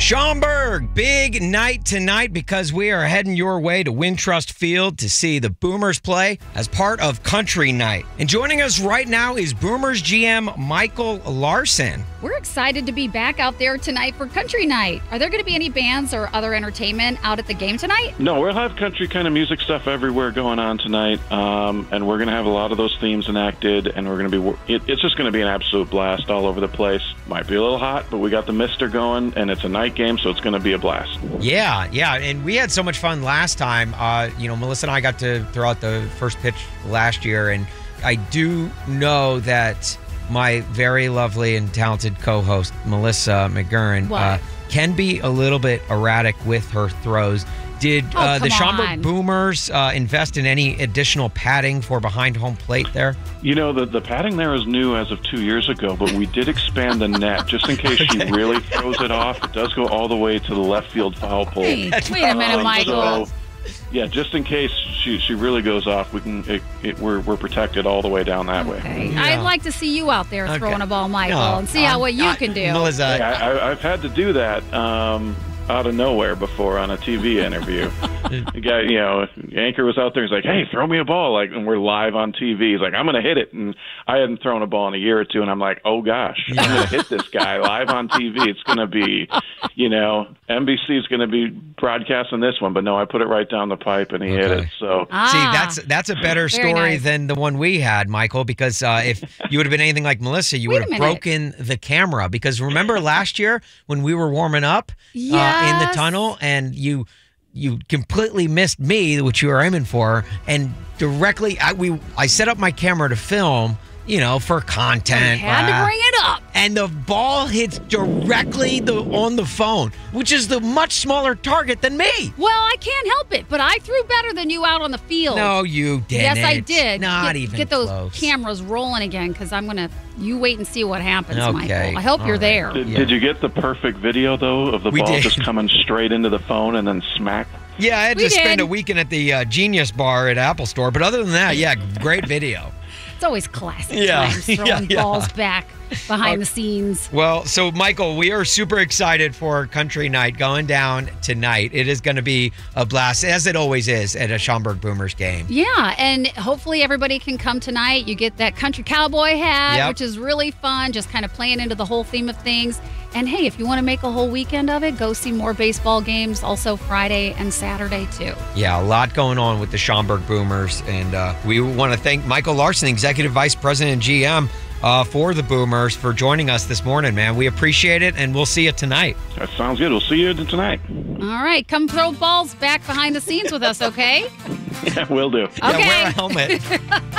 Schaumburg, big night tonight because we are heading your way to Wintrust Field to see the Boomers play as part of Country Night. And joining us right now is Boomers GM Michael Larson. We're excited to be back out there tonight for Country Night. Are there going to be any bands or other entertainment out at the game tonight? No, we'll have country kind of music stuff everywhere going on tonight, and we're going to have a lot of those themes enacted, and we're going to be. It's just going to be an absolute blast all over the place. Might be a little hot, but we got the mister going, and it's a night game, so it's going to be a blast. Yeah, and we had so much fun last time. Melissa and I got to throw out the first pitch last year, and I do know that my very lovely and talented co-host, Melissa McGurran, can be a little bit erratic with her throws. Did the Schaumburg Boomers invest in any additional padding for behind home plate there? You know, the padding there is new as of 2 years ago, but we did expand the net just in case she really throws it off. It does go all the way to the left field foul pole. Hey, wait a minute, Michael. So, yeah, just in case she really goes off, we're protected all the way down that way. Yeah. I'd like to see you out there throwing a ball, Michael, and see what you can do. Melissa, I've had to do that out of nowhere before on a TV interview. The guy, anchor was out there. He's like, "Hey, throw me a ball!" and we're live on TV. He's like, "I'm going to hit it," and I hadn't thrown a ball in a year or two, and I'm like, "Oh gosh, I'm going to hit this guy live on TV." It's going to be, NBC is going to be broadcasting this one, but no, I put it right down the pipe and he hit it. So see, that's a better story than the one we had, Michael. Because if you would have been anything like Melissa, you would have broken the camera. Because remember last year when we were warming up in the tunnel, and you completely missed me, which you were aiming for, and directly I set up my camera to film, for content. You had to bring it up. And the ball hits directly on the phone, which is the much smaller target than me. Well, I can't help it, but I threw better than you out on the field. No, you didn't. Yes, I did. Not even Get those close. cameras rolling again, because you wait and see what happens, Okay. Michael. I hope you're there. Did you get the perfect video, though, of the ball just coming straight into the phone and then smack? Yeah, I had to spend a weekend at the Genius Bar at Apple Store, but other than that, great video. It's always classic times throwing balls back behind the scenes. Well, so Michael, we are super excited for Country Night going down tonight. It is going to be a blast, as it always is at a Schaumburg Boomers game. Yeah, and hopefully everybody can come tonight. You get that country cowboy hat, which is really fun, just kind of playing into the whole theme of things. And hey, if you want to make a whole weekend of it, go see more baseball games, also Friday and Saturday too. Yeah, a lot going on with the Schaumburg Boomers. And we want to thank Michael Larson, Executive Vice President and GM for the Boomers, for joining us this morning, man. We appreciate it, and we'll see you tonight. That sounds good. We'll see you tonight. All right, come throw balls back behind the scenes with us, okay? Yeah, will do. Okay. Yeah, wear a helmet.